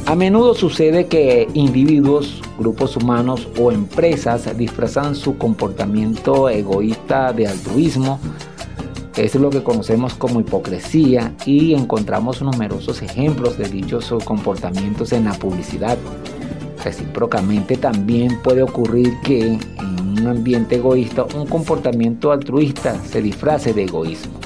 A menudo sucede que individuos, grupos humanos o empresas disfrazan su comportamiento egoísta de altruismo. Es lo que conocemos como hipocresía, y encontramos numerosos ejemplos de dichos comportamientos en la publicidad. Recíprocamente, también puede ocurrir que en un ambiente egoísta un comportamiento altruista se disfrace de egoísmo.